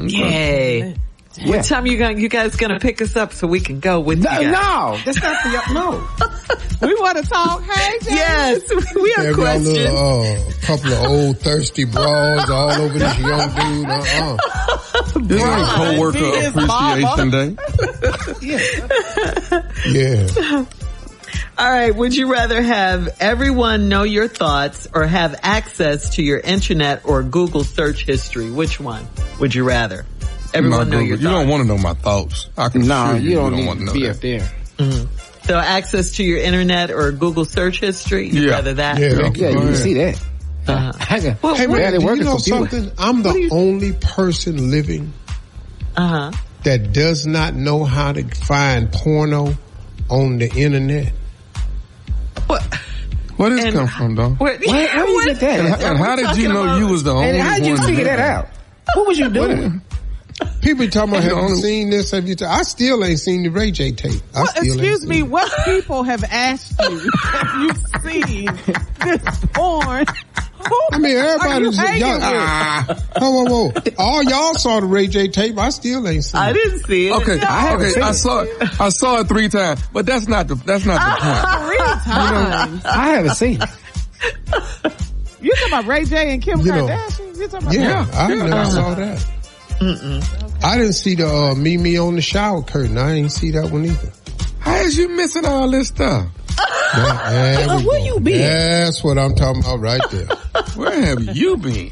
Yay. Yeah. What time you guys gonna pick us up so we can go with you guys? No, that's not for y'all. No. We want to talk. Hey, James. Yes, we have questions. A couple of old thirsty bras all over this young dude. This is co-worker appreciation day. Yeah. All right. Would you rather have everyone know your thoughts or have access to your internet or Google search history? Which one would you rather? Everyone know your thoughts. You don't want to know my thoughts. I can assure you don't want to know be that. up there. Mm-hmm. So access to your internet or Google search history? You'd rather that? Yeah, you can see that. Hey man, do you know something? I'm the only person living that does not know how to find porno on the internet. Where does this come from, though? Where you get that? And how did you know you was the only one? And how did you figure that out? What was you doing? People talking about, have you seen this? Have you? I still ain't seen the Ray J tape. Excuse me, what people have asked you? Have you seen this porn? I mean, everybody's whoa. All y'all saw the Ray J tape. I still ain't seen it. I didn't see it. Okay, no. I saw it 3 times, but that's not the point. 3 times. I haven't seen it. You talking about Ray J and Kim Kardashian? You talking about I never saw that. Okay. I didn't see the Mimi on the shower curtain. I ain't see that one either. How is you missing all this stuff? Where you been? That's what I'm talking about right there. Where have you been?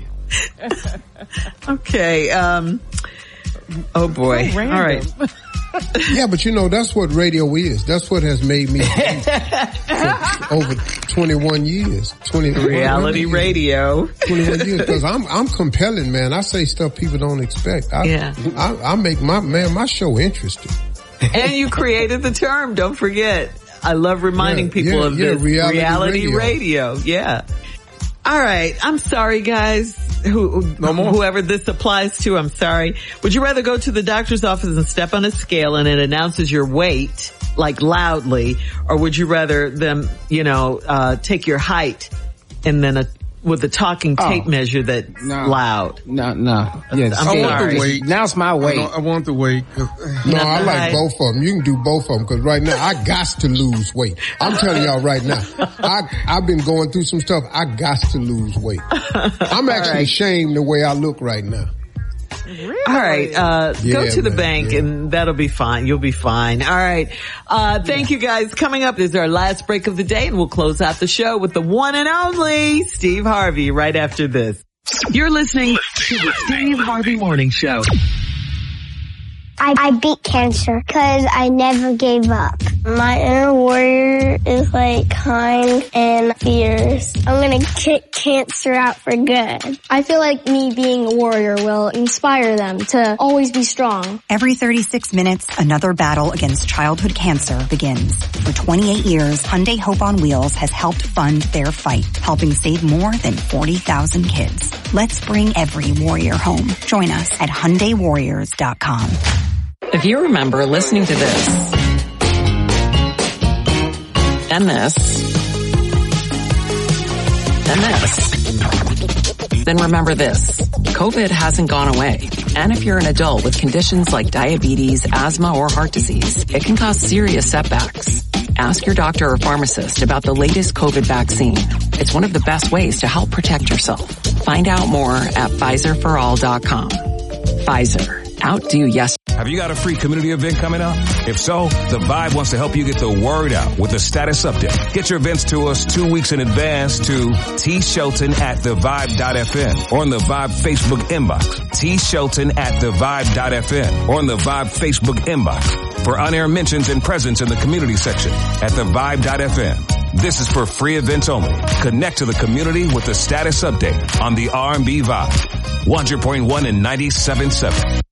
Okay. Oh boy. All right. Yeah, but you know, that's what radio is. That's what has made me for over 21 years. Reality radio. 21 years, because I'm compelling, man. I say stuff people don't expect. I make my show interesting. And you created the term, don't forget. I love reminding people of this. Reality radio. Yeah. All right. I'm sorry, guys. Whoever this applies to, I'm sorry. Would you rather go to the doctor's office and step on a scale and it announces your weight, like loudly, or would you rather them, take your height and then with a talking tape measure that's loud? No. Yes. I want the weight. Now it's my weight. I want the weight. No, I like both of them. You can do both of them, because right now I got to lose weight. I'm telling y'all right now, I've been going through some stuff. I got to lose weight. I'm actually ashamed the way I look right now. Really? All right. Go to the bank and that'll be fine. You'll be fine. All right. Thank you guys. Coming up is our last break of the day, and we'll close out the show with the one and only Steve Harvey right after this. You're listening to the Steve Harvey Morning Show. I beat cancer because I never gave up. My inner warrior is kind and fierce. I'm going to kick cancer out for good. I feel like me being a warrior will inspire them to always be strong. Every 36 minutes, another battle against childhood cancer begins. For 28 years, Hyundai Hope on Wheels has helped fund their fight, helping save more than 40,000 kids. Let's bring every warrior home. Join us at HyundaiWarriors.com. If you remember listening to this, and this, and this, then remember this. COVID hasn't gone away. And if you're an adult with conditions like diabetes, asthma, or heart disease, it can cause serious setbacks. Ask your doctor or pharmacist about the latest COVID vaccine. It's one of the best ways to help protect yourself. Find out more at PfizerForAll.com. Pfizer. Outdo yes. Have you got a free community event coming up? If so, The Vibe wants to help you get the word out with a status update. Get your events to us 2 weeks in advance to tshelton@thevibe.fm or on the Vibe Facebook inbox. tshelton@thevibe.fm or on the Vibe Facebook inbox for on-air mentions and presence in the community section at thevibe.fm. This is for free events only. Connect to the community with the status update on the R&B Vibe. 100.1 and 97.7.